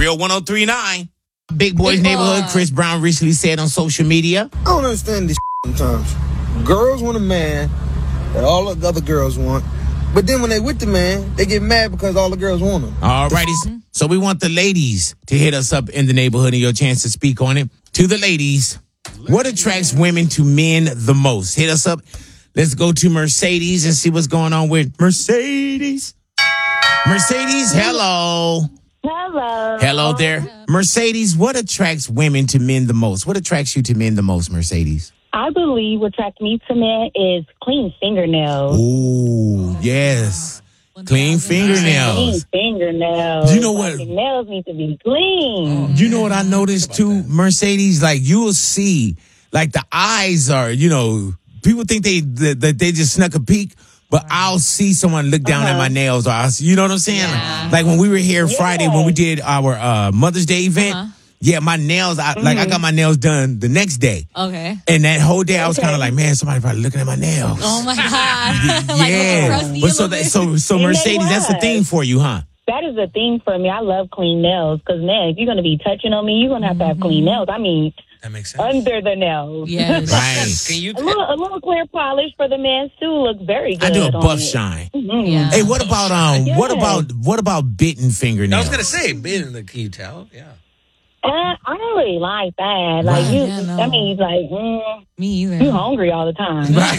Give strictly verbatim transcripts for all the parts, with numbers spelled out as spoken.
Real one oh three point nine. Big Boys Big Neighborhood. Boy. Chris Brown recently said on social media, I don't understand this sometimes. Girls want a man that all the other girls want. But then when they with the man, they get mad because all the girls want him. All righty. So we want the ladies to hit us up in the neighborhood and your chance to speak on it. To the ladies, what attracts women to men the most? Hit us up. Let's go to Mercedes and see what's going on with Mercedes. Mercedes, hello. Hello. Hello there. Mercedes, what attracts women to men the most? What attracts you to men the most, Mercedes? I believe what attracts me to men is clean fingernails. Ooh, yes. Clean fingernails. Clean fingernails. You know what? Like, nails need to be clean. You know what I noticed too, Mercedes? Like, you will see, like, the eyes are, you know, people think they that they, they just snuck a peek, but I'll see someone look down uh-huh. at my nails. Or I'll, you know what I'm saying? Yeah. Like, when we were here yeah. Friday, when we did our uh, Mother's Day event, uh-huh. yeah, my nails, I, mm-hmm. like, I got my nails done the next day. Okay. And that whole day, I was okay. kind of like, man, somebody probably looking at my nails. Oh, my God. Like, yeah. But so, that, so, so Mercedes, that's the thing for you, huh? That is the thing for me. I love clean nails because, man, if you're going to be touching on me, you're going to have to have clean nails. I mean, that makes sense. Under the nails. Yes. Right. Can you a, little, a little clear polish for the men, too, looks very good. I do a buff it. shine. Mm-hmm. Yeah. Hey, what about, um, yes. what about, what about bitten fingernails? I was going to say, bitten, can you tell? Yeah. Uh, I don't really like that. Like right. you, yeah, no. I mean, like mm, me either. You hungry all the time. Right.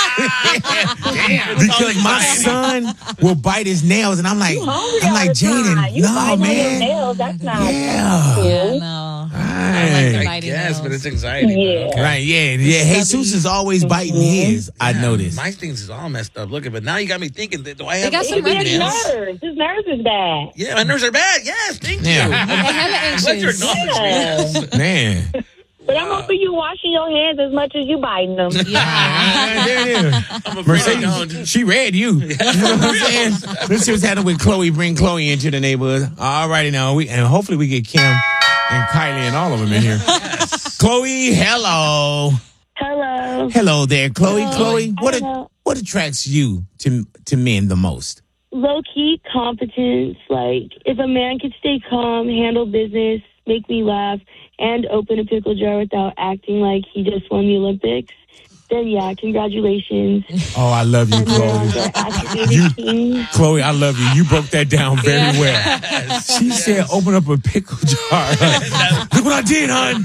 Damn, because my son will bite his nails, and I'm like, I'm like, Jaden, no, man. Nails, that's not. Yeah. Cool. Yeah, no. Right. I guess, but it's anxiety. Yeah. Okay. Right. Yeah. Yeah. Jesus is always biting mm-hmm. his. I yeah, noticed. My things is all messed up. Looking, but now you got me thinking. Do I have? They got some his nerves. His nerves is bad. Yeah, my nerves are bad. Yes, thank yeah. you. I have anxious. Yeah. Man. But I'm hoping you washing your hands as much as you biting them. Yeah. There it is. I'm Mercedes, she read you. You know what I'm saying? Let's see what's happening with Chloe. Bring Chloe into the neighborhood. All righty now. We, and hopefully we get Kim and Kylie and all of them in here. Yes. Chloe, hello. Hello. Hello there, Chloe. Hello. Chloe, what a, what attracts you to to men the most? Low-key competence. Like, if a man could stay calm, handle business, make me laugh, and open a pickle jar without acting like he just won the Olympics, then yeah, congratulations. Oh, I love you, Chloe. You, Chloe, I love you. You broke that down very yeah. well. She yes. said, open up a pickle jar. Look what I did, hon.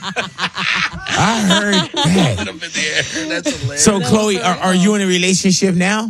I heard that. That's hilarious. So, Chloe, are, are you in a relationship now?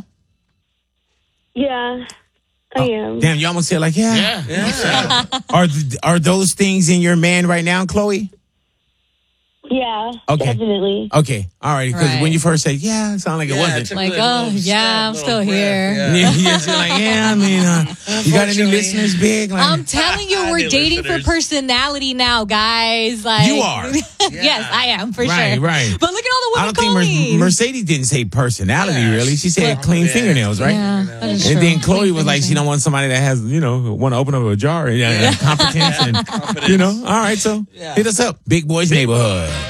Yeah, I am. Damn, you almost said like, yeah. Yeah. yeah. Are, th- are those things in your man right now, Chloe? Yeah, okay. definitely. Okay, all right. Because right. when you first said, yeah, it sounded like yeah, it wasn't. It like, oh, yeah, I'm still here. Yeah, yeah, yeah you're like, yeah, I mean, uh, you got any listeners, Big? Like, I'm telling you, we're dating listeners. for personality now, guys. Like you are. Yes, I am, for right, sure. Right, right. But look at all the women I don't calling. think Mer- Mercedes didn't say personality, yeah. really. She said clean yeah. fingernails, right? Yeah, that is and true. then Chloe clean was like, she don't want somebody that has, you know, want to open up a jar and, uh, competence and, you know. All right, so yeah. hit us up. Big Boys Neighborhood.